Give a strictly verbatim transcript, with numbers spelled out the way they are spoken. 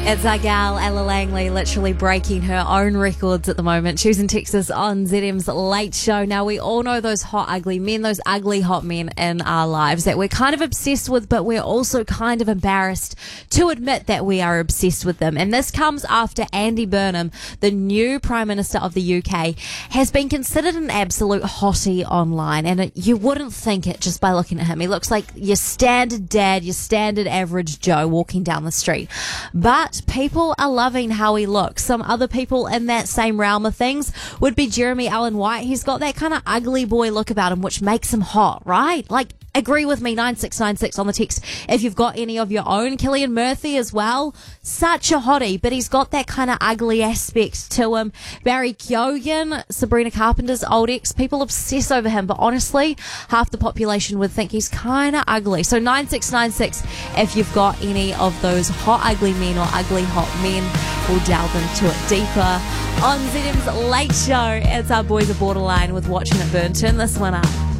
It's our gal, Ella Langley, literally breaking her own records at the moment. Choosing Texas on Z M's Late Show. Now, we all know those hot, ugly men, those ugly, hot men in our lives that we're kind of obsessed with, but we're also kind of embarrassed to admit that we are obsessed with them. And this comes after Andy Burnham, the new Prime Minister of the U K, has been considered an absolute hottie online. And it, you wouldn't think it just by looking at him. He looks like your standard dad, your standard average Joe walking down the street. But people are loving how he looks. Some other people in that same realm of things would be Jeremy Allen White. He's got that kind of ugly boy look about him, which makes him hot, right? Like, agree with me, nine six nine six on the text if you've got any of your own. Cillian Murphy as well, such a hottie, but he's got that kind of ugly aspect to him. Barry Keoghan, Sabrina Carpenter's old ex, people obsess over him, but honestly, half the population would think he's kind of ugly. So nine six nine six if you've got any of those hot ugly men or ugly hot men. We'll delve into it deeper on Z M's Late Show. It's our Boys of Borderline with Watching It Burn. Turn this one up.